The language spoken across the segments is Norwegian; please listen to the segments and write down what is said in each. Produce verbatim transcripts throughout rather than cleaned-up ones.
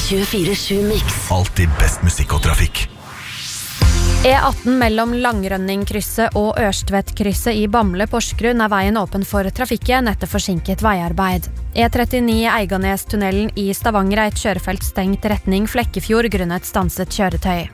tjuefire sju Mix. Alltid best musikk og trafikk. E atten mellom Langrønning-krysset og Ørstvedt-krysset i Bamble-Porsgrunn er veien åpen for trafikken etter forsinket veiarbeid. E trettini Eiganes-tunnelen i Stavanger er et kjørefelt stengt retning Flekkefjord grunnet stanset kjøretøy.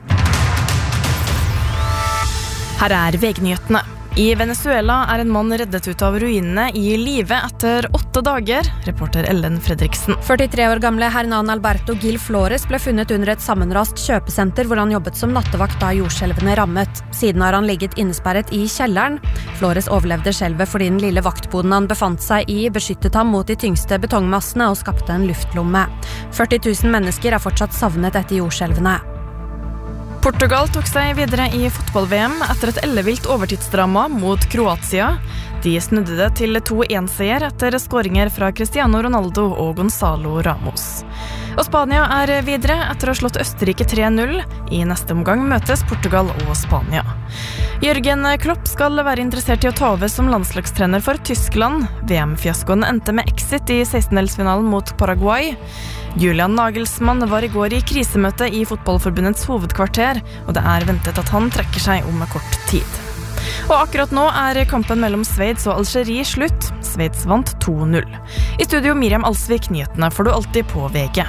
Her er vegnyhetene. I Venezuela er en mann reddet ut av ruinene i live etter åtte dager, reporter Ellen Fredriksen. førtitre år gamle Hernan Alberto Gil Flores ble funnet under et sammenrast kjøpesenter hvor han jobbet som nattevakt da jordskjelvene rammet. Siden har han ligget innesperret i kjelleren. Flores overlevde skjelvet fordi den lille vaktboden han befant seg i beskyttet ham mot de tyngste betongmassene og skapte en luftlomme. førti tusen mennesker er fortsatt savnet etter jordskjelvene. Portugal tok seg videre i fotball-V M etter et ellevilt overtidsdrama mot Kroatia. De snudde det til to en-seier etter skåringer fra Cristiano Ronaldo og Gonzalo Ramos. Og Spania er videre etter å ha slått Østerrike tre null. I neste omgang møtes Portugal og Spania. Jørgen Klopp skal være interessert i å ta over som landslagstrener for Tyskland. V M-fiaskoen endte med exit i sekstendelsfinalen mot Paraguay. Julian Nagelsmann var i går i krisemøte i fotballforbundets hovedkvarter, og det er ventet at han trekker seg om kort tid. Og akkurat nå er kampen mellom Sveits og Algerie slutt. Sveits vant to null. I studio Miriam Alsvik, nyhetene får du alltid på V G.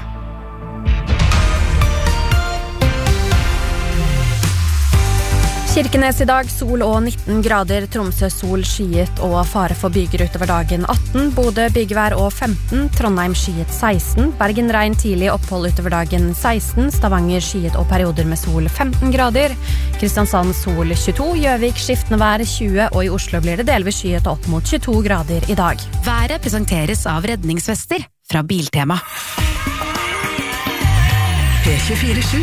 Kirkenes i dag, sol og nitten grader, Tromsø sol skyet og fare for byger utover dagen atten, Bodø byggevær og femten, Trondheim skyet seksten, Bergen regn tidlig opphold utover dagen seksten, Stavanger skyet og perioder med sol femten grader, Kristiansand sol tjueto, Gjøvik skiftende vær tjue og i Oslo blir det delvis skyet opp mot tjueto grader i dag. Været presenteres av redningsvester fra Biltema. P tjuefire sju